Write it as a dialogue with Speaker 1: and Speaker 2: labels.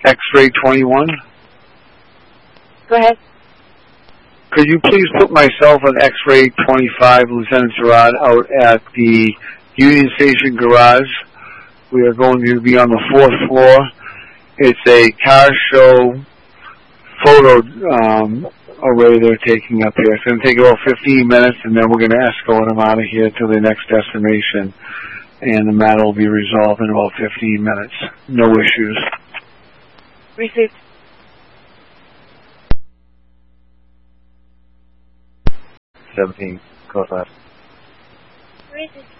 Speaker 1: X-ray 21.
Speaker 2: Go ahead.
Speaker 1: Could you please put myself on X-ray 25, Lieutenant Gerard, out at the Union Station garage? We are going to be on the 4th floor. It's a car show photo array they're taking up here. It's going to take about 15 minutes, and then we're going to escort them out of here to the next destination. And the matter will be resolved in about 15 minutes. No issues.
Speaker 2: Received.
Speaker 3: Code left.
Speaker 2: Received.